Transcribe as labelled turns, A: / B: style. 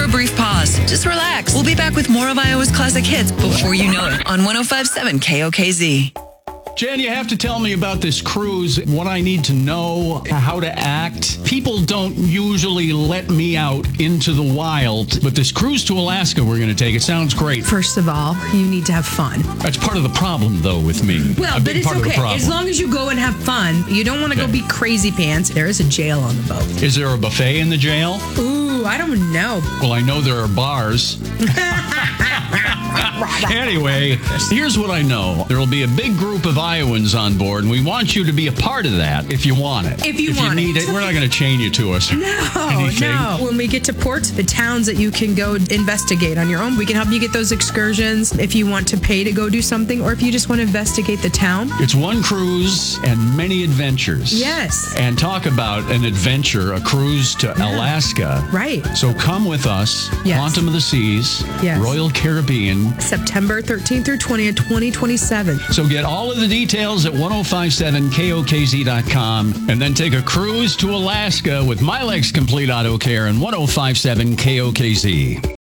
A: a brief pause. Just relax. We'll be back with more of Iowa's classic hits before you know it on 105.7 KOKZ.
B: Jen, you have to tell me about this cruise, what I need to know, how to act. People don't usually let me out into the wild, but this cruise to Alaska we're going to take, it sounds great.
C: First of all, you need to have fun.
B: That's part of the problem, though, with me.
C: Well, but it's okay. As long as you go and have fun. You don't want to go be crazy pants. There is a jail on the boat.
B: Is there a buffet in the jail?
C: Ooh, I don't know.
B: Well, I know there are bars. Anyway, here's what I know. There will be a big group of Iowans on board, and we want you to be a part of that if you want it.
C: If you
B: need it. We're not going to chain you to us.
C: No. When we get to port, the towns that you can go investigate on your own, we can help you get those excursions if you want to pay to go do something, or if you just want to investigate the town.
B: It's one cruise and many adventures.
C: Yes.
B: And talk about an adventure, a cruise to Alaska.
C: Right.
B: So come with us.
C: Yes.
B: Quantum of the Seas.
C: Yes.
B: Royal Caribbean.
C: September 13th through 20th, 2027.
B: So get all of the details at 1057KOKZ.com and then take a cruise to Alaska with Milex Complete Auto Care and 1057 KOKZ.